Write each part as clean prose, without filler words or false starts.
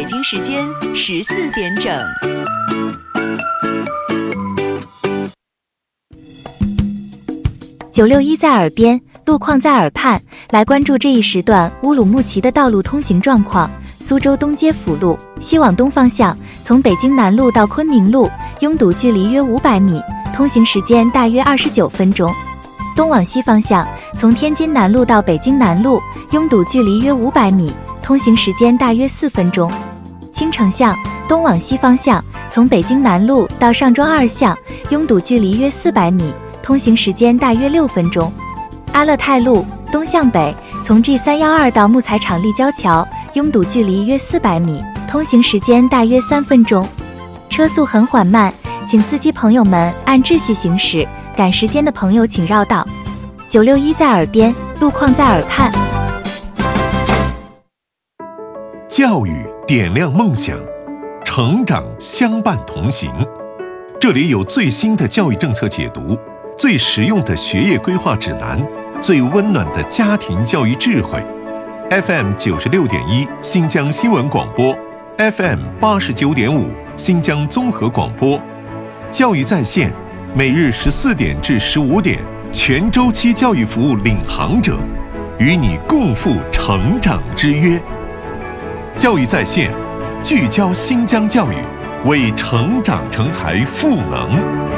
京时间14点整。 961在耳边，路况在耳畔，来关注这一时段乌鲁木齐的道路通行状况。苏州东街辅路西往东方向，从北京南路到昆明路，拥堵距离约500米，通行时间大约29分钟。东往西方向，从天津南路到北京南路，拥堵距离约500米，通行时间大约4分钟。青城巷东往西方向，从北京南路到上庄2巷，拥堵距离约400米，通行时间大约6分钟。阿勒泰路东向北，从 G312 到木材厂立交桥，拥堵距离约400米，通行时间大约3分钟。车速很缓慢，请司机朋友们按秩序行驶，赶时间的朋友请绕道。961在耳边，路况在耳畔。 教育点亮梦想，成长相伴同行。这里有最新的教育政策解读，最实用的学业规划指南，最温暖的家庭教育智慧。FM 96.1新疆新闻广播， FM 89.5新疆综合广播，教育在线，每日14点至15点，全周期教育服务领航者，与你共赴成长之约。教育在线，聚焦新疆教育，为成长成才赋能。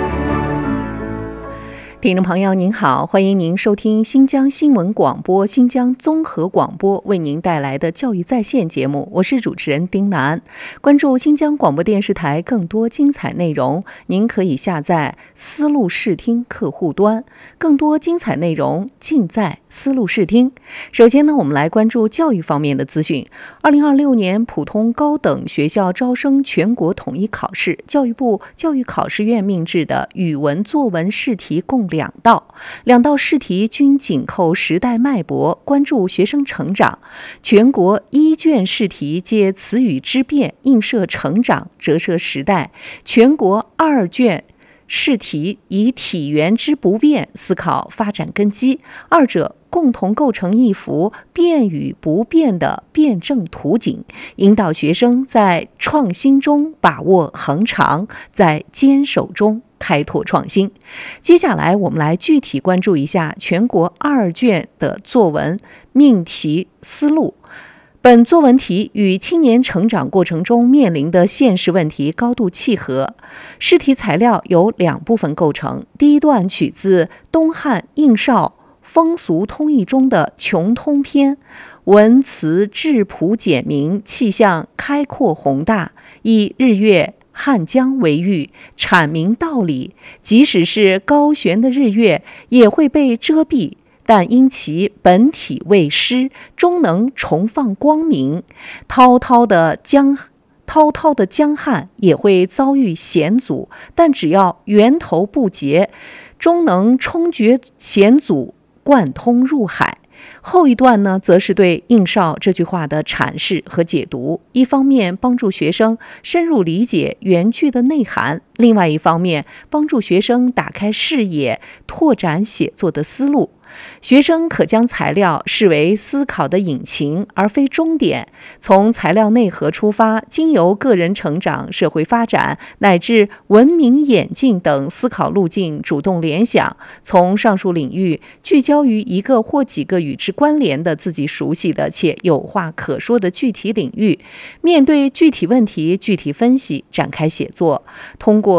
听众朋友您好，欢迎您收听新疆新闻广播、新疆综合广播为您带来的教育在线节目，我是主持人丁楠。关注新疆广播电视台更多精彩内容，您可以下载丝路视听客户端，更多精彩内容尽在丝路视听。首先呢，我们来关注教育方面的资讯。2026年普通高等学校招生全国统一考试，教育部教育考试院命制的语文作文试题共2道试题均紧扣时代脉搏，关注学生成长。全国1卷试题借词语之变映射成长，折射时代；全国2卷试题以体源之不变思考发展根基，二者共同构成一幅变与不变的辩证图景，引导学生在创新中把握恒长，在坚守中开拓创新。接下来我们来具体关注一下全国2卷的作文命题思路。本作文题与青年成长过程中面临的现实问题高度契合。试题材料由2部分构成，第一段取自东汉应绍风俗通义中的穷通篇，文辞质朴简明，气象开阔宏大，以日月汉江为喻，阐明道理。即使是高悬的日月也会被遮蔽，但因其本体未失，终能重放光明。滔滔的江汉也会遭遇险阻，但只要源头不竭，终能冲决险阻，贯通入海。后一段呢，则是对应绍这句话的阐释和解读，一方面帮助学生深入理解原句的内涵，另外一方面帮助学生打开视野，拓展写作的思路。学生可将材料视为思考的引擎，而非终点。从材料内核出发，经由个人成长、社会发展乃至文明演进等思考路径，主动联想，从上述领域聚焦于一个或几个与之关联的自己熟悉的且有话可说的具体领域，面对具体问题具体分析展开写作，通过